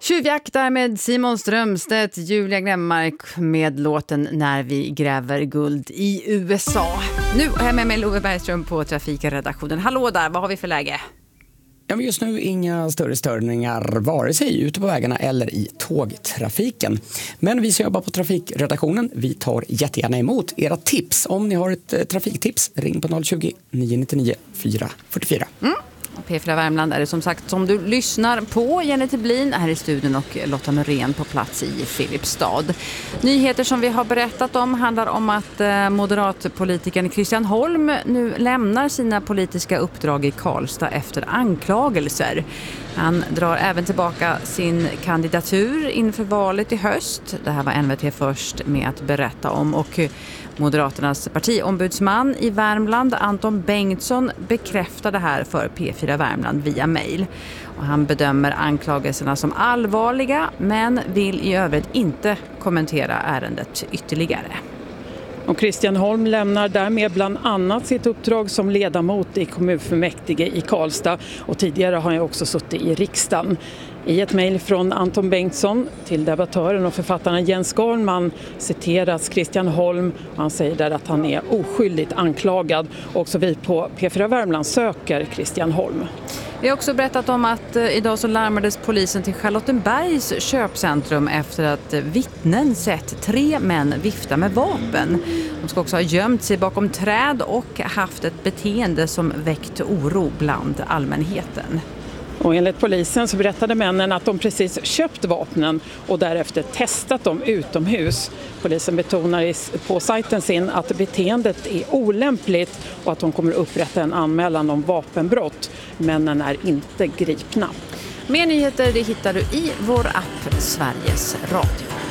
Tjuvjakt där med Simon Strömstedt, Julia Glemmark med låten När vi gräver guld i USA. Nu är jag med mig Love Bergström på Trafikredaktionen. Hallå där, vad har vi för läge? Ja, men just nu inga större störningar vare sig ute på vägarna eller i tågtrafiken. Men vi som jobbar på Trafikredaktionen, vi tar jättegärna emot era tips. Om ni har ett trafiktips, ring på 020 999 444. P4 Värmland är det som sagt som du lyssnar på. Jenny Tiblin här i studion och Lotta Norén på plats i Filipstad. Nyheter som vi har berättat om handlar om att moderatpolitikern Christian Holm nu lämnar sina politiska uppdrag i Karlstad efter anklagelser. Han drar även tillbaka sin kandidatur inför valet i höst. Det här var NVT först med att berätta om, och Moderaternas partiombudsman i Värmland, Anton Bengtsson, bekräftar det här för P4 Värmland via mejl. Och han bedömer anklagelserna som allvarliga men vill i övrigt inte kommentera ärendet ytterligare. Och Christian Holm lämnar därmed bland annat sitt uppdrag som ledamot i kommunfullmäktige i Karlstad, och tidigare har han också suttit i riksdagen. I ett mejl från Anton Bengtsson till debattören och författaren Jens Garnman citeras Christian Holm, och han säger där att han är oskyldigt anklagad. Också vi på P4 Värmland söker Christian Holm. Vi har också berättat om att idag så larmades polisen till Charlottenbergs köpcentrum efter att vittnen sett 3 män vifta med vapen. De ska också ha gömt sig bakom träd och haft ett beteende som väckt oro bland allmänheten. Och enligt polisen så berättade männen att de precis köpt vapnen och därefter testat dem utomhus. Polisen betonar på sajten sin att beteendet är olämpligt och att de kommer upprätta en anmälan om vapenbrott. Männen är inte gripna. Mer nyheter det hittar du i vår app Sveriges Radio.